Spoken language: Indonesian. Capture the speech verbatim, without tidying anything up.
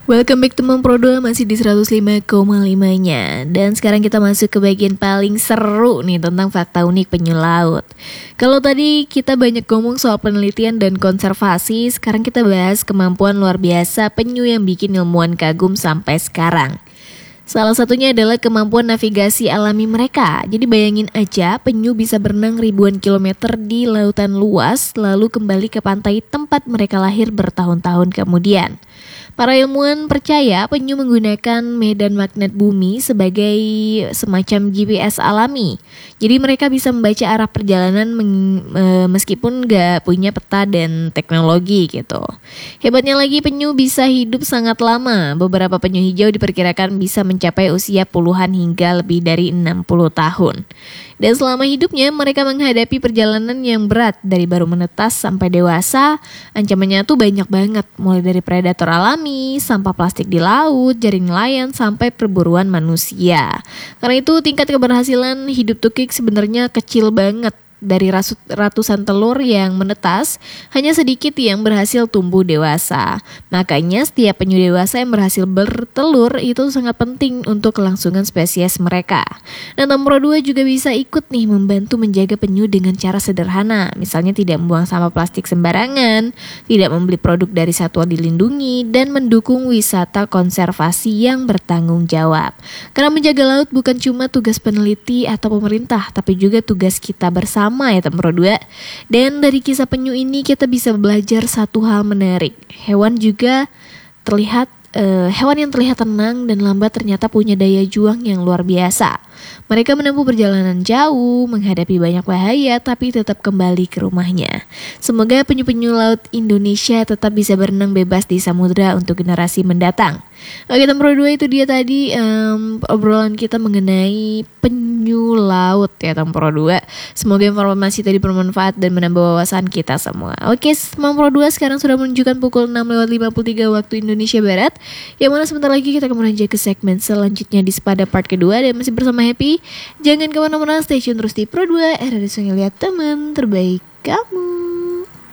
Welcome back teman Pro dua, masih di seratus lima koma lima nya. Dan sekarang kita masuk ke bagian paling seru nih, tentang fakta unik penyu laut. Kalau tadi kita banyak ngomong soal penelitian dan konservasi, sekarang kita bahas kemampuan luar biasa penyu yang bikin ilmuwan kagum sampai sekarang. Salah satunya adalah kemampuan navigasi alami mereka. Jadi bayangin aja, penyu bisa berenang ribuan kilometer di lautan luas, lalu kembali ke pantai tempat mereka lahir bertahun-tahun kemudian. Para ilmuwan percaya penyu menggunakan medan magnet bumi sebagai semacam G P S alami. Jadi mereka bisa membaca arah perjalanan meng, e, meskipun gak punya peta dan teknologi gitu. Hebatnya lagi, penyu bisa hidup sangat lama. Beberapa penyu hijau diperkirakan bisa mencapai usia puluhan hingga lebih dari enam puluh tahun. Dan selama hidupnya mereka menghadapi perjalanan yang berat, dari baru menetas sampai dewasa. Ancamannya tuh banyak banget, mulai dari predator alami, sampah plastik di laut, jaring nelayan, sampai perburuan manusia. Karena itu tingkat keberhasilan hidup tukik sebenarnya kecil banget. Dari ratusan telur yang menetas, hanya sedikit yang berhasil tumbuh dewasa. Makanya setiap penyu dewasa yang berhasil bertelur itu sangat penting untuk kelangsungan spesies mereka. Nah, Pro dua juga bisa ikut nih membantu menjaga penyu dengan cara sederhana. Misalnya tidak membuang sampah plastik sembarangan, tidak membeli produk dari satwa dilindungi, dan mendukung wisata konservasi yang bertanggung jawab. Karena menjaga laut bukan cuma tugas peneliti atau pemerintah, tapi juga tugas kita bersama ya teman Pro dua. Dan dari kisah penyu ini kita bisa belajar satu hal menarik. Hewan juga terlihat uh, hewan yang terlihat tenang dan lambat ternyata punya daya juang yang luar biasa. Mereka menempuh perjalanan jauh, menghadapi banyak bahaya, tapi tetap kembali ke rumahnya. Semoga penyu-penyu laut Indonesia tetap bisa berenang bebas di samudera untuk generasi mendatang. Oke teman Pro dua, itu dia tadi um, obrolan kita mengenai penyu laut ya teman Pro dua. Semoga informasi tadi bermanfaat dan menambah wawasan kita semua. Oke teman Pro dua, sekarang sudah menunjukkan pukul enam lewat lima puluh tiga waktu Indonesia Barat, yang mana sebentar lagi kita akan melanjut ke segmen selanjutnya di Sepada part kedua. Dan masih bersama Happy. Jangan kemana-mana, stay tune terus di Pro dua, era di Sungai Lihat teman terbaik kamu.